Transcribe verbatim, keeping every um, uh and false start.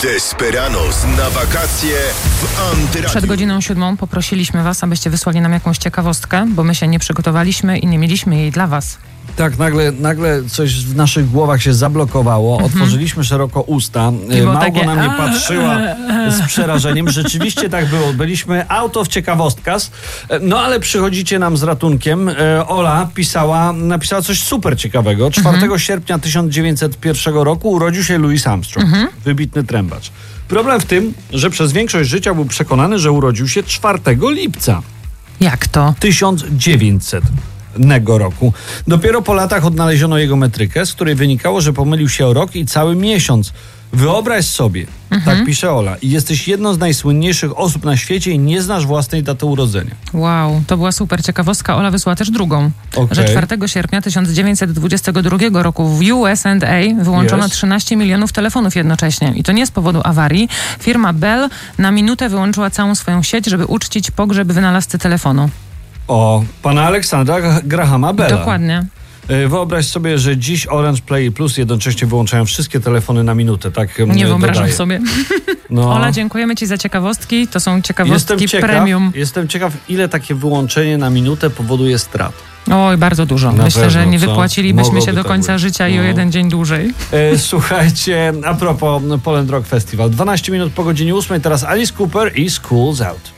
Desperados na wakacje w Antyradiu. Przed godziną siódmą poprosiliśmy was, abyście wysłali nam jakąś ciekawostkę, bo my się nie przygotowaliśmy i nie mieliśmy jej dla was. Tak, nagle, nagle coś w naszych głowach się zablokowało. Mhm. Otworzyliśmy szeroko usta. Małgo takie... na mnie patrzyła z przerażeniem. Rzeczywiście tak było. Byliśmy out of ciekawostkas. No ale przychodzicie nam z ratunkiem. Ola pisała, napisała coś super ciekawego. czwartego mhm. sierpnia tysiąc dziewięćset pierwszego roku urodził się Louis Armstrong. Mhm. Wybitny trębacz. Problem w tym, że przez większość życia był przekonany, że urodził się czwartego lipca. Jak to? tysiąc dziewięćset roku. Dopiero po latach odnaleziono jego metrykę, z której wynikało, że pomylił się o rok i cały miesiąc. Wyobraź sobie, mhm. tak pisze Ola, i jesteś jedną z najsłynniejszych osób na świecie i nie znasz własnej daty urodzenia. Wow, to była super ciekawostka. Ola wysłała też drugą, okay. że czwartego sierpnia tysiąc dziewięćset dwudziestego drugiego roku w U S A wyłączono yes. trzynaście milionów telefonów jednocześnie. I to nie z powodu awarii. Firma Bell na minutę wyłączyła całą swoją sieć, żeby uczcić pogrzeb wynalazcy telefonu. O, pana Aleksandra Grahama Bella. Dokładnie. Wyobraź sobie, że dziś Orange, Play Plus jednocześnie wyłączają wszystkie telefony na minutę. Tak nie wyobrażam dodaję. sobie. No. Ola, dziękujemy ci za ciekawostki. To są ciekawostki jestem ciekaw, premium. Jestem ciekaw, ile takie wyłączenie na minutę powoduje strat. Oj, bardzo dużo. Na Myślę, pewno, że nie co? wypłacilibyśmy Mogłoby się do tak końca być. życia no. i o jeden dzień dłużej. E, słuchajcie, a propos Poland Rock Festival. dwanaście minut po godzinie ósmej, teraz Alice Cooper i School's Out.